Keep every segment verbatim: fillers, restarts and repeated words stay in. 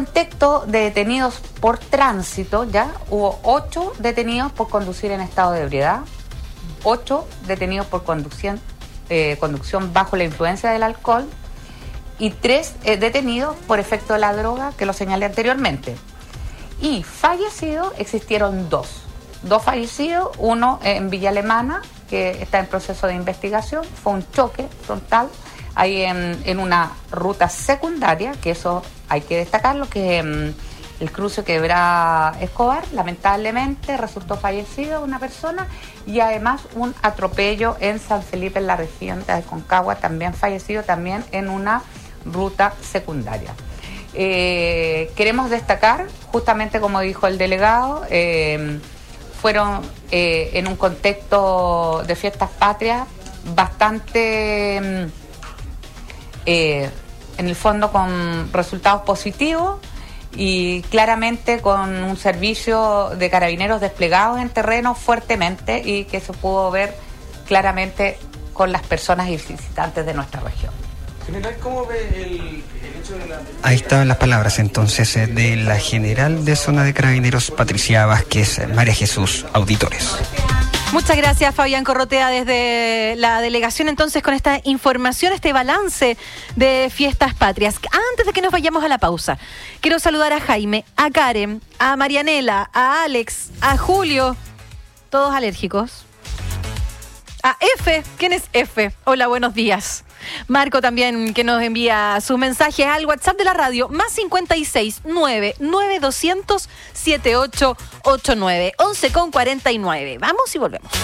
contexto de detenidos por tránsito, ya hubo ocho detenidos por conducir en estado de ebriedad, ocho detenidos por conducción, eh, conducción bajo la influencia del alcohol y tres eh, detenidos por efecto de la droga, que lo señalé anteriormente. Y fallecidos existieron dos. Dos fallecidos, uno en Villa Alemana, que está en proceso de investigación, fue un choque frontal ahí en, en una ruta secundaria, que eso hay que destacarlo, que um, el cruce Quebrada Escobar, lamentablemente resultó fallecido una persona, y además un atropello en San Felipe, en la región de Aconcagua, también fallecido, también en una ruta secundaria. Eh, queremos destacar, justamente como dijo el delegado, eh, fueron eh, en un contexto de fiestas patrias bastante, eh, en el fondo, con resultados positivos y claramente con un servicio de carabineros desplegados en terreno fuertemente, y que se pudo ver claramente con las personas y visitantes de nuestra región. General, ¿cómo ve el, el hecho de la... Ahí estaban las palabras entonces eh, de la general de zona de Carabineros, Patricia Vázquez, eh, María Jesús, auditores. Muchas gracias, Fabián Corrotea, desde la delegación, entonces, con esta información, este balance de Fiestas Patrias. Antes de que nos vayamos a la pausa, quiero saludar a Jaime, a Karen, a Marianela, a Alex, a Julio, todos alérgicos. A F, ¿quién es F? Hola, buenos días. Marco también, que nos envía sus mensajes al WhatsApp de la radio, más cincuenta y seis, nueve, nueve, doscientos, setenta y ocho ochenta y nueve, once con cuarenta y nueve. Vamos y volvemos.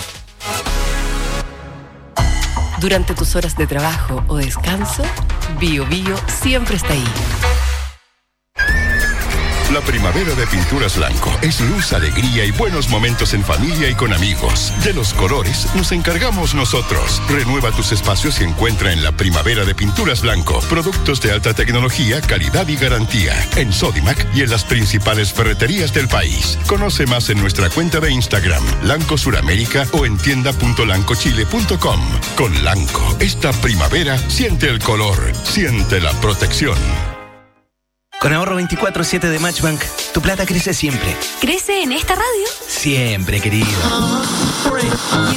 Durante tus horas de trabajo o descanso, Bio Bio siempre está ahí. La primavera de Pinturas Blanco es luz, alegría y buenos momentos en familia y con amigos. De los colores nos encargamos nosotros. Renueva tus espacios y encuentra en la primavera de Pinturas Blanco productos de alta tecnología, calidad y garantía. En Sodimac y en las principales ferreterías del país. Conoce más en nuestra cuenta de Instagram, Lanco Suramérica, o en tienda punto lanco chile punto com. Con Lanco, esta primavera siente el color, siente la protección. Con ahorro veinticuatro siete de Matchbank, tu plata crece siempre. ¿Crece en esta radio? Siempre, querido.